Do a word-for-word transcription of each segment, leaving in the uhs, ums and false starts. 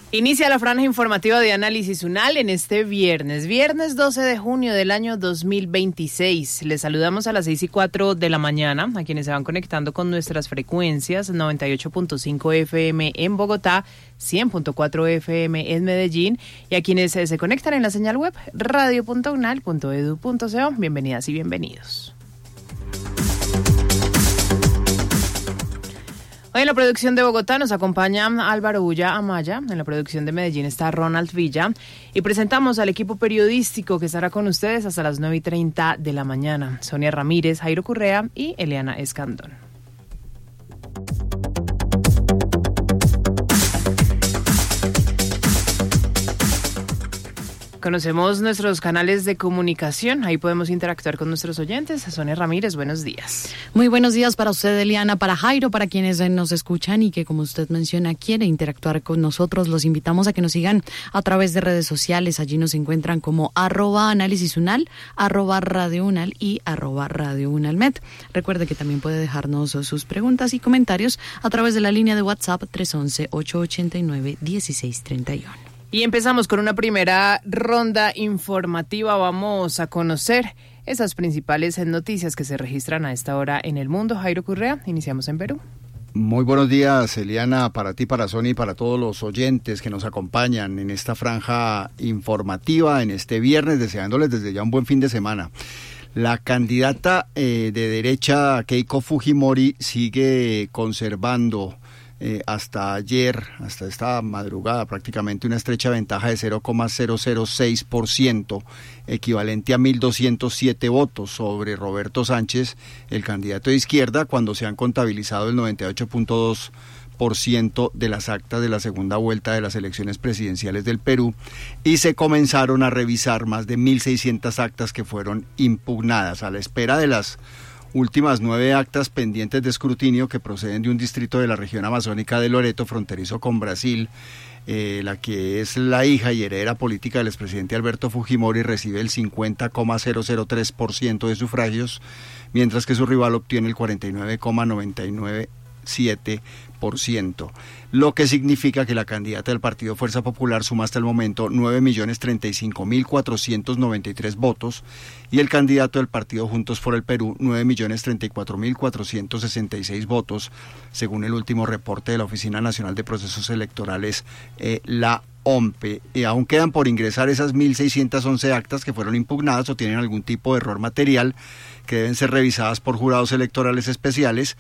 Inicia la franja informativa de Análisis UNAL en este viernes, viernes doce de junio del año dos mil veintiséis. Les saludamos a las seis y cuatro de la mañana, a quienes se van conectando con nuestras frecuencias, noventa y ocho punto cinco F M en Bogotá, cien punto cuatro F M en Medellín, y a quienes se conectan en la señal web radio punto unal punto edu punto co. Bienvenidas y bienvenidos. Hoy en la producción de Bogotá nos acompaña Álvaro Bulla Amaya, en la producción de Medellín está Ronald Villa, y presentamos al equipo periodístico que estará con ustedes hasta las nueve y treinta de la mañana. Sonia Ramírez, Jairo Correa y Eliana Escandón. Conocemos nuestros canales de comunicación, ahí podemos interactuar con nuestros oyentes. Sonia Ramírez, buenos días. Muy buenos días para usted, Eliana, para Jairo, para quienes nos escuchan y que, como usted menciona, quiere interactuar con nosotros. Los invitamos a que nos sigan a través de redes sociales. Allí nos encuentran como arroba análisis unal, arroba radio unal y arroba radio unalmed. Recuerde que también puede dejarnos sus preguntas y comentarios a través de la línea de WhatsApp tres once, ocho ochenta y nueve, dieciséis treinta y uno. Y empezamos con una primera ronda informativa. Vamos a conocer esas principales noticias que se registran a esta hora en el mundo. Jairo Correa, iniciamos en Perú. Muy buenos días, Eliana, para ti, para Sonia y para todos los oyentes que nos acompañan en esta franja informativa en este viernes, deseándoles desde ya un buen fin de semana. La candidata eh, de derecha Keiko Fujimori sigue conservando Eh, hasta ayer, hasta esta madrugada prácticamente, una estrecha ventaja de cero coma cero cero seis por ciento, equivalente a mil doscientos siete votos sobre Roberto Sánchez, el candidato de izquierda, cuando se han contabilizado el noventa y ocho punto dos por ciento de las actas de la segunda vuelta de las elecciones presidenciales del Perú, y se comenzaron a revisar más de mil seiscientas actas que fueron impugnadas a la espera de las últimas nueve actas pendientes de escrutinio que proceden de un distrito de la región amazónica de Loreto, fronterizo con Brasil. Eh, la que es la hija y heredera política del expresidente Alberto Fujimori recibe el cincuenta coma cero cero tres por ciento de sufragios, mientras que su rival obtiene el cuarenta y nueve coma noventa y nueve siete por ciento, lo que significa que la candidata del Partido Fuerza Popular suma hasta el momento nueve millones treinta y cinco mil cuatrocientos noventa y tres votos, y el candidato del Partido Juntos por el Perú nueve millones treinta y cuatro mil cuatrocientos sesenta y seis votos, según el último reporte de la Oficina Nacional de Procesos Electorales, eh, la O M P E. Y aún quedan por ingresar esas mil seiscientas once actas que fueron impugnadas o tienen algún tipo de error material que deben ser revisadas por jurados electorales especiales.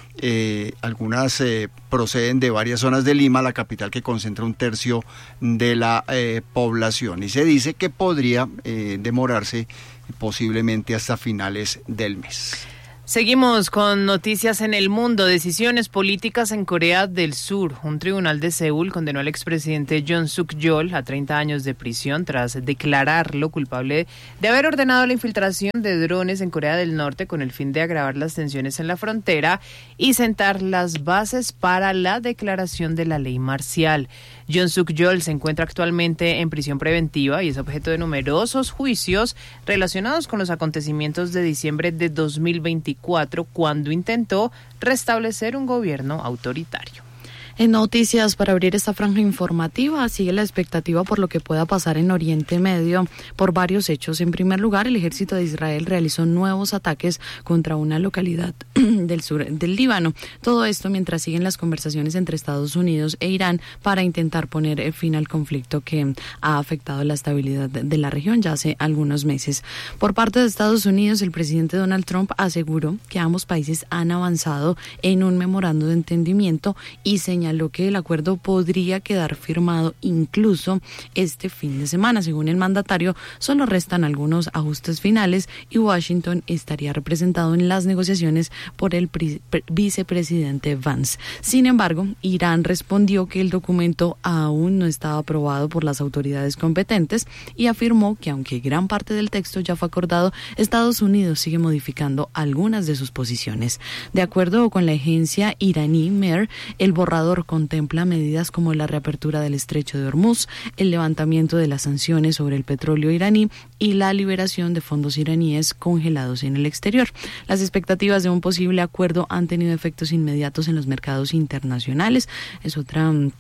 Eh, algunas eh, proceden de varias zonas de Lima, la capital, que concentra un tercio de la eh, población, y se dice que podría eh, demorarse posiblemente hasta finales del mes. Seguimos con noticias en el mundo. Decisiones políticas en Corea del Sur. Un tribunal de Seúl condenó al expresidente Yoon Suk-yeol a treinta años de prisión tras declararlo culpable de haber ordenado la infiltración de drones en Corea del Norte con el fin de agravar las tensiones en la frontera y sentar las bases para la declaración de la ley marcial. Yoon Suk-yeol se encuentra actualmente en prisión preventiva y es objeto de numerosos juicios relacionados con los acontecimientos de diciembre de dos mil veinticuatro, cuando intentó restablecer un gobierno autoritario. En noticias, para abrir esta franja informativa, sigue la expectativa por lo que pueda pasar en Oriente Medio por varios hechos. En primer lugar, el ejército de Israel realizó nuevos ataques contra una localidad del sur del Líbano. Todo esto mientras siguen las conversaciones entre Estados Unidos e Irán para intentar poner fin al conflicto que ha afectado la estabilidad de la región ya hace algunos meses. Por parte de Estados Unidos, el presidente Donald Trump aseguró que ambos países han avanzado en un memorando de entendimiento y señaló señaló que el acuerdo podría quedar firmado incluso este fin de semana. Según el mandatario, solo restan algunos ajustes finales y Washington estaría representado en las negociaciones por el pri- vicepresidente Vance. Sin embargo, Irán respondió que el documento aún no estaba aprobado por las autoridades competentes y afirmó que aunque gran parte del texto ya fue acordado, Estados Unidos sigue modificando algunas de sus posiciones. De acuerdo con la agencia iraní MER, el borrador contempla medidas como la reapertura del estrecho de Hormuz, el levantamiento de las sanciones sobre el petróleo iraní y la liberación de fondos iraníes congelados en el exterior. Las expectativas de un posible acuerdo han tenido efectos inmediatos en los mercados internacionales. Es otra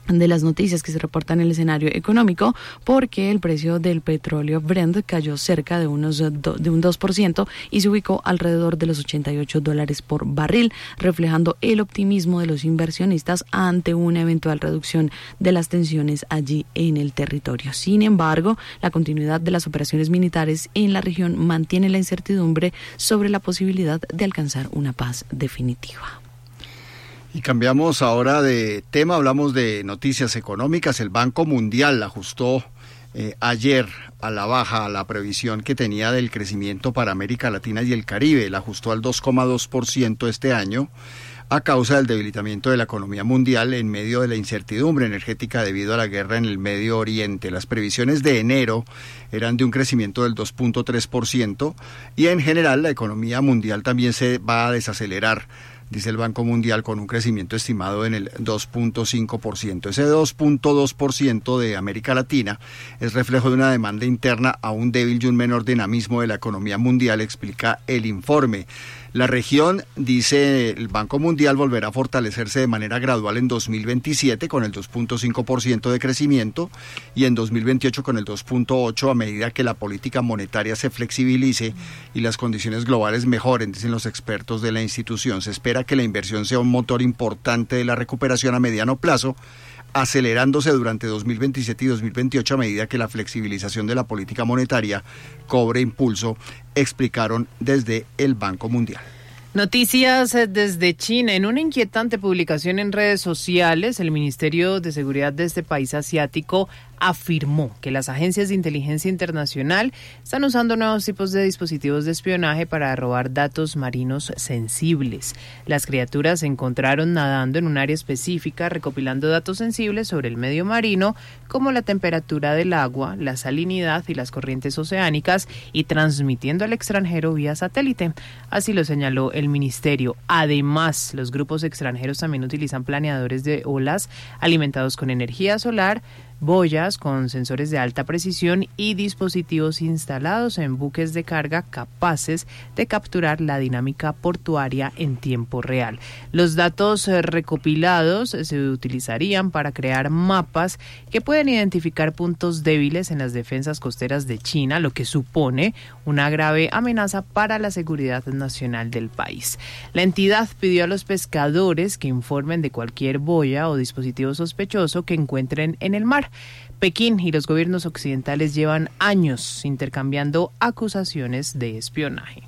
de las noticias que se reportan en el escenario económico, porque el precio del petróleo Brent cayó cerca de unos do, de un dos por ciento y se ubicó alrededor de los ochenta y ocho dólares por barril, reflejando el optimismo de los inversionistas ante una eventual reducción de las tensiones allí en el territorio. Sin embargo, la continuidad de las operaciones militares en la región mantiene la incertidumbre sobre la posibilidad de alcanzar una paz definitiva. Y cambiamos ahora de tema, hablamos de noticias económicas. El Banco Mundial ajustó eh, ayer a la baja la previsión que tenía del crecimiento para América Latina y el Caribe. La ajustó al dos coma dos por ciento este año a causa del debilitamiento de la economía mundial en medio de la incertidumbre energética debido a la guerra en el Medio Oriente. Las previsiones de enero eran de un crecimiento del dos punto tres por ciento y en general la economía mundial también se va a desacelerar, dice el Banco Mundial, con un crecimiento estimado en el dos punto cinco por ciento. Ese dos punto dos por ciento de América Latina es reflejo de una demanda interna aún débil y un menor dinamismo de la economía mundial, explica el informe. La región, dice el Banco Mundial, volverá a fortalecerse de manera gradual en dos mil veintisiete con el dos punto cinco por ciento de crecimiento y en dos mil veintiocho con el dos punto ocho por ciento a medida que la política monetaria se flexibilice y las condiciones globales mejoren, dicen los expertos de la institución. Se espera que la inversión sea un motor importante de la recuperación a mediano plazo, acelerándose durante dos mil veintisiete y dos mil veintiocho a medida que la flexibilización de la política monetaria cobre impulso, explicaron desde el Banco Mundial. Noticias desde China. En una inquietante publicación en redes sociales, el Ministerio de Seguridad de este país asiático afirmó que las agencias de inteligencia internacional están usando nuevos tipos de dispositivos de espionaje para robar datos marinos sensibles. Las criaturas se encontraron nadando en un área específica recopilando datos sensibles sobre el medio marino, como la temperatura del agua, la salinidad y las corrientes oceánicas, y transmitiendo al extranjero vía satélite. Así lo señaló el ministerio. Además, los grupos extranjeros también utilizan planeadores de olas alimentados con energía solar, boyas con sensores de alta precisión y dispositivos instalados en buques de carga capaces de capturar la dinámica portuaria en tiempo real. Los datos recopilados se utilizarían para crear mapas que pueden identificar puntos débiles en las defensas costeras de China, lo que supone una grave amenaza para la seguridad nacional del país. La entidad pidió a los pescadores que informen de cualquier boya o dispositivo sospechoso que encuentren en el mar. Pekín y los gobiernos occidentales llevan años intercambiando acusaciones de espionaje.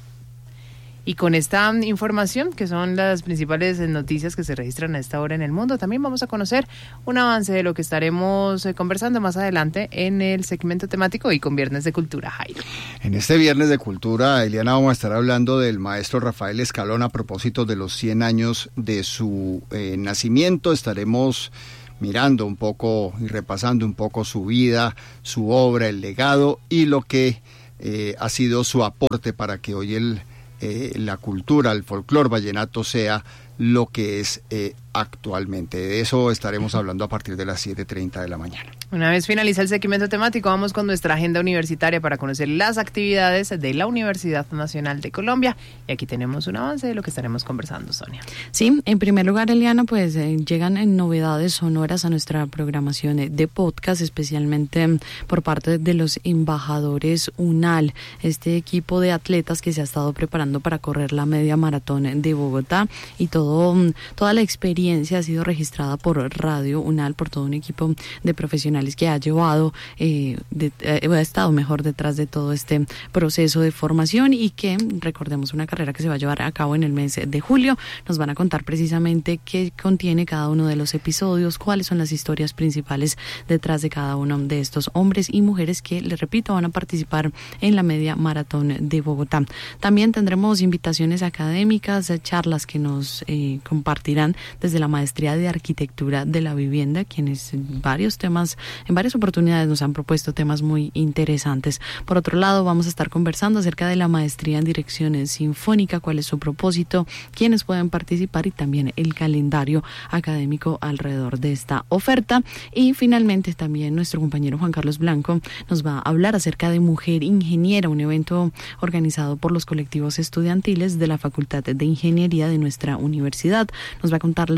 Y con esta información, que son las principales noticias que se registran a esta hora en el mundo, también vamos a conocer un avance de lo que estaremos conversando más adelante en el segmento temático y con Viernes de Cultura, Jairo. En este Viernes de Cultura, Eliana, vamos a estar hablando del maestro Rafael Escalón a propósito de los cien años de su eh, nacimiento. Estaremos mirando un poco y repasando un poco su vida, su obra, el legado y lo que eh, ha sido su aporte para que hoy el, eh, la cultura, el folclore vallenato sea lo que es eh, actualmente. De eso estaremos hablando a partir de las siete y treinta de la mañana. Una vez finaliza el segmento temático, vamos con nuestra agenda universitaria para conocer las actividades de la Universidad Nacional de Colombia. Y aquí tenemos un avance de lo que estaremos conversando, Sonia. Sí, en primer lugar, Eliana, pues eh, llegan en novedades sonoras a nuestra programación de podcast, especialmente por parte de los embajadores UNAL, este equipo de atletas que se ha estado preparando para correr la media maratón de Bogotá, y todo toda la experiencia ha sido registrada por Radio UNAL, por todo un equipo de profesionales que ha llevado, eh, de, eh, ha estado mejor detrás de todo este proceso de formación, y que, recordemos, una carrera que se va a llevar a cabo en el mes de julio. Nos van a contar precisamente qué contiene cada uno de los episodios, cuáles son las historias principales detrás de cada uno de estos hombres y mujeres que, les repito, van a participar en la media maratón de Bogotá. También tendremos invitaciones académicas, charlas que nos eh, compartirán desde la Maestría de Arquitectura de la Vivienda, quienes en varios temas, en varias oportunidades nos han propuesto temas muy interesantes. Por otro lado, vamos a estar conversando acerca de la Maestría en Dirección Sinfónica, cuál es su propósito, quiénes pueden participar y también el calendario académico alrededor de esta oferta. Y finalmente también nuestro compañero Juan Carlos Blanco nos va a hablar acerca de Mujer Ingeniera, un evento organizado por los colectivos estudiantiles de la Facultad de Ingeniería de nuestra universidad. Nos va a contar los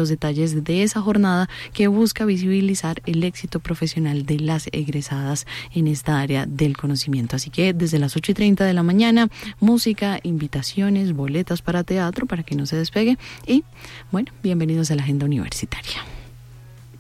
los detalles de esa jornada que busca visibilizar el éxito profesional de las egresadas en esta área del conocimiento. Así que desde las ocho y treinta de la mañana, música, invitaciones, boletas para teatro para que no se despegue y, bueno, bienvenidos a la Agenda Universitaria.